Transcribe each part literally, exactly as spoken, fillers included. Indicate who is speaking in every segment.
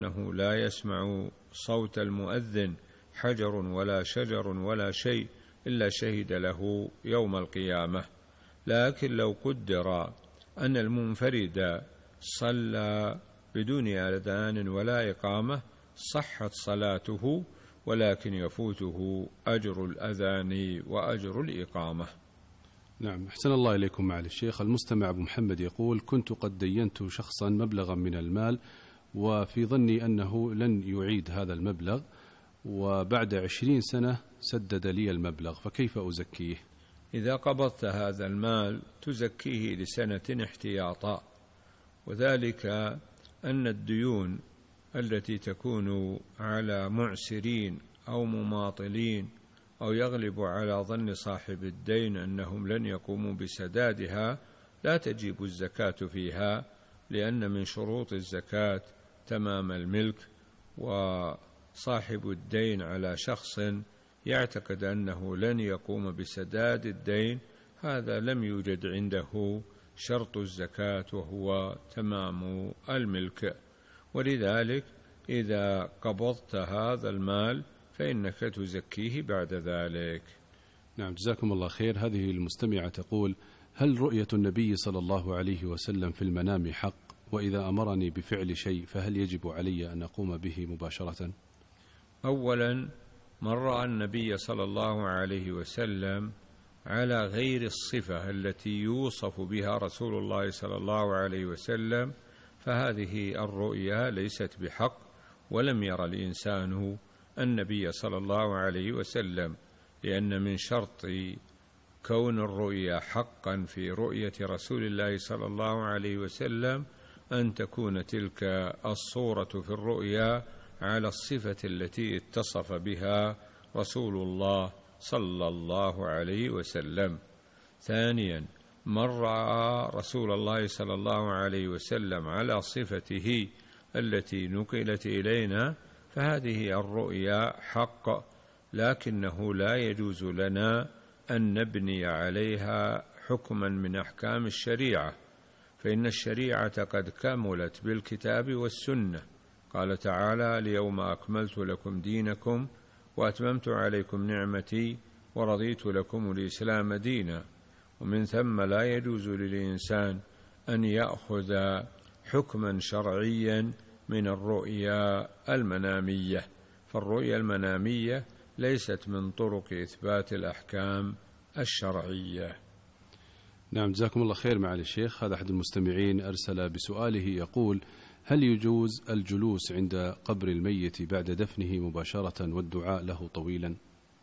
Speaker 1: أنه لا يسمع صوت المؤذن حجر ولا شجر ولا شيء إلا شهد له يوم القيامة. لكن لو قدر أن المنفرد صلى بدون أذان ولا إقامة صحت صلاته، ولكن يفوته أجر الأذان وأجر الإقامة.
Speaker 2: نعم، أحسن الله إليكم معالي الشيخ. المستمع أبو محمد يقول: كنت قد دينت شخصا مبلغا من المال، وفي ظني أنه لن يعيد هذا المبلغ، وبعد عشرين سنة سدد لي المبلغ، فكيف أزكيه؟
Speaker 1: إذا قبضت هذا المال تزكيه لسنة احتياطا، وذلك أن الديون التي تكون على معسرين أو مماطلين أو يغلب على ظن صاحب الدين أنهم لن يقوموا بسدادها لا تجب الزكاة فيها، لأن من شروط الزكاة تمام الملك، وصاحب الدين على شخص يعتقد أنه لن يقوم بسداد الدين هذا لم يوجد عنده شرط الزكاة وهو تمام الملك. ولذلك إذا قبضت هذا المال فإنك تزكيه بعد ذلك.
Speaker 2: نعم، جزاكم الله خير. هذه المستمعة تقول: هل رؤية النبي صلى الله عليه وسلم في المنام حق؟ وإذا أمرني بفعل شيء فهل يجب علي أن أقوم به مباشرة؟
Speaker 1: أولا، من رأى النبي صلى الله عليه وسلم على غير الصفة التي يوصف بها رسول الله صلى الله عليه وسلم فهذه الرؤيا ليست بحق، ولم يرى الإنسان النبي صلى الله عليه وسلم، لأن من شرط كون الرؤيا حقا في رؤية رسول الله صلى الله عليه وسلم أن تكون تلك الصورة في الرؤيا على الصفة التي اتصف بها رسول الله صلى الله عليه وسلم. ثانيا، من رأى رسول الله صلى الله عليه وسلم على صفته التي نقلت إلينا فهذه الرؤيا حق، لكنه لا يجوز لنا أن نبني عليها حكما من أحكام الشريعة، فإن الشريعة قد كملت بالكتاب والسنة. قال تعالى: اليوم أكملت لكم دينكم وأتممت عليكم نعمتي ورضيت لكم الإسلام دينا. ومن ثم لا يجوز للإنسان أن يأخذ حكما شرعيا من الرؤيا المنامية، فالرؤيا المنامية ليست من طرق إثبات الأحكام الشرعية.
Speaker 2: نعم، جزاكم الله خير معالي الشيخ. هذا أحد المستمعين أرسل بسؤاله يقول: هل يجوز الجلوس عند قبر الميت بعد دفنه مباشرة والدعاء له طويلا؟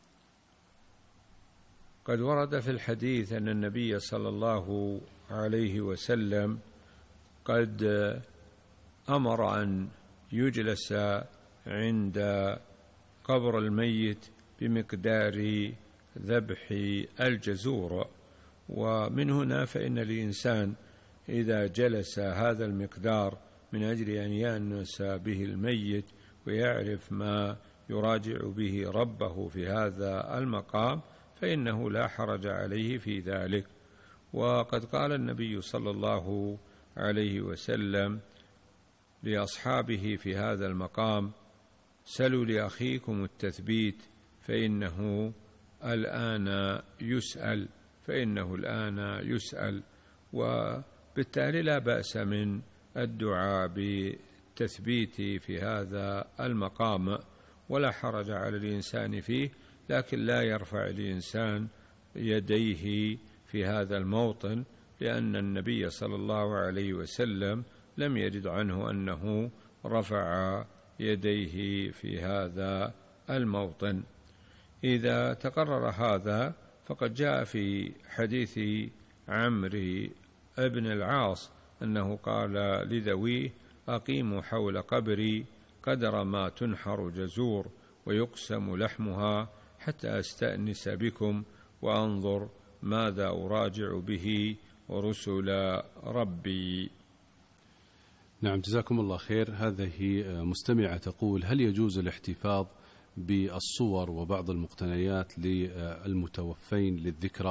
Speaker 1: قد ورد في الحديث أن النبي صلى الله عليه وسلم قد أمر أن يجلس عند قبر الميت بمقدار ذبح الجزور، ومن هنا فإن الإنسان إذا جلس هذا المقدار من أجل أن يأنس به الميت ويعرف ما يراجع به ربه في هذا المقام فإنه لا حرج عليه في ذلك. وقد قال النبي صلى الله عليه وسلم لأصحابه في هذا المقام: سلوا لأخيكم التثبيت فإنه الآن يسأل فإنه الآن يسأل وبالتالي لا بأس من الدعاء بالتثبيت في هذا المقام، ولا حرج على الإنسان فيه، لكن لا يرفع الإنسان يديه في هذا الموطن، لأن النبي صلى الله عليه وسلم لم يرد عنه أنه رفع يديه في هذا الموطن. إذا تقرر هذا فقد جاء في حديث عمرو بن العاص أنه قال لذويه: أقيموا حول قبري قدر ما تنحر جزور ويقسم لحمها حتى أستأنس بكم وأنظر ماذا أراجع به رسل ربي.
Speaker 2: نعم، جزاكم الله خير. هذه مستمعة تقول: هل يجوز الاحتفاظ بالصور وبعض المقتنيات للمتوفين للذكرى؟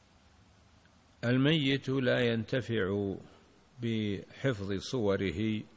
Speaker 1: الميت لا ينتفع بحفظ صوره